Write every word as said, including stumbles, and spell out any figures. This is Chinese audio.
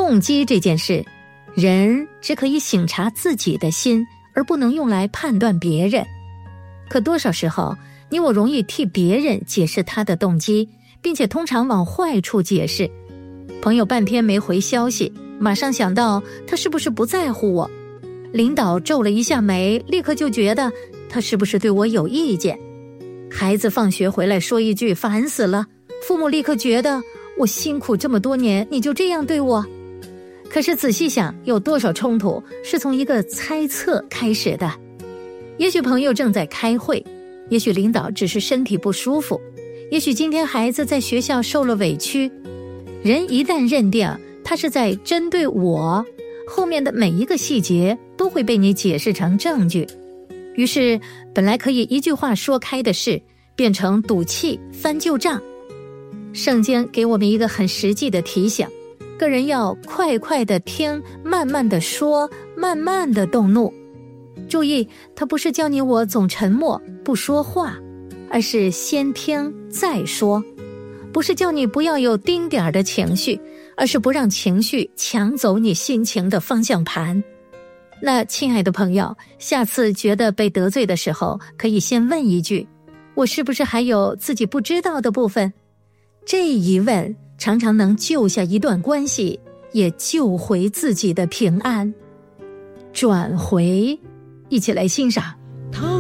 动机这件事，人只可以省察自己的心，而不能用来判断别人。可多少时候，你我容易替别人解释他的动机，并且通常往坏处解释。朋友半天没回消息，马上想到他是不是不在乎我；领导皱了一下眉，立刻就觉得他是不是对我有意见；孩子放学回来说一句烦死了，父母立刻觉得我辛苦这么多年，你就这样对我。可是仔细想，有多少冲突是从一个猜测开始的？也许朋友正在开会，也许领导只是身体不舒服，也许今天孩子在学校受了委屈。人一旦认定他是在针对我，后面的每一个细节都会被你解释成证据。于是本来可以一句话说开的事，变成赌气翻旧账。圣经给我们一个很实际的提醒，个人要快快的听，慢慢的说，慢慢的动怒。注意，他不是叫你我总沉默不说话，而是先听再说；不是叫你不要有丁点儿的情绪，而是不让情绪抢走你心情的方向盘。那亲爱的朋友，下次觉得被得罪的时候，可以先问一句，我是不是还有自己不知道的部分？这一问常常能救下一段关系，也救回自己的平安。转回，一起来欣赏。